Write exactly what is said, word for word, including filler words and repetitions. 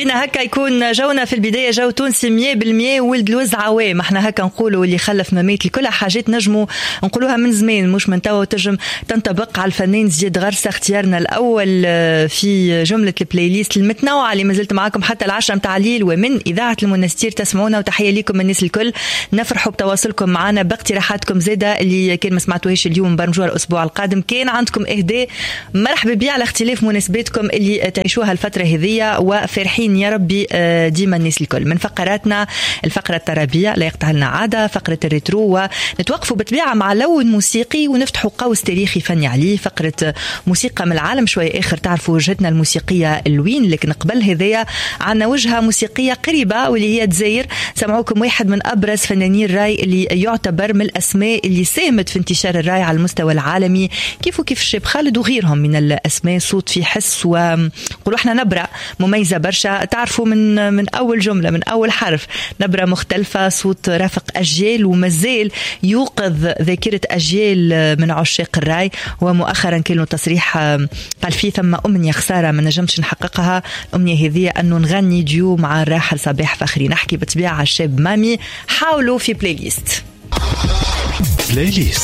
حبينا هكا يكون جونا في البداية جو تونسي مية بالمية ولد لوز عوام. احنا هكا نقولوا اللي خلف مميت لكل حاجات نجموا نقولوها من زمان مش من توا، تجم تنطبق على الفنان زياد غرسة. اختيارنا الأول في جملة البلاي ليست المتنوعة اللي مازلت معاكم حتى العشرة متاع الليل ومن إذاعة المنستير تسمعونا. وتحية لكم الناس الكل، نفرحوا بتواصلكم معنا باقتراحاتكم زادة اللي كان ما سمعتوهاش اليوم برمجوها الأسبوع القادم. كان عندكم إهداء مرحبا بيه على اختلاف مناسباتكم اللي تعيشوها الفترة هذية، وفرحين يا ربي ديما الناس الكل. من فقراتنا الفقرة الترابية لا يقطع لنا عادة، فقرة الريترو، ونتوقفوا بطبيعة مع لون موسيقي ونفتحوا قوس تاريخي فني عليه. فقرة موسيقى من العالم شوية آخر، تعرفوا وجهتنا الموسيقية الوين، لكن قبل هذية عنا وجهة موسيقية قريبة واللي هي دزاير. سمعوكم واحد من أبرز فنانين الراي اللي يعتبر من الأسماء اللي ساهمت في انتشار الراي على المستوى العالمي، كيف وكيف الشاب خالد وغيرهم من الأسماء. صوت في حس ونقولوا احنا نبرة مميزة برشا، تعرفوا من من أول جملة من أول حرف نبرة مختلفة، صوت رافق أجيال ومازال يوقظ ذاكرة أجيال من عشاق الراي. ومؤخرا كان له تصريح قال فيه ثم أمنية خسارة ما نجمش نحققها، الأمنية هذه أنه نغني ديو مع الراحل صباح فخري. نحكي بطبيعة الشاب مامي، حاولوا في بلاي ليست. بلاي ليست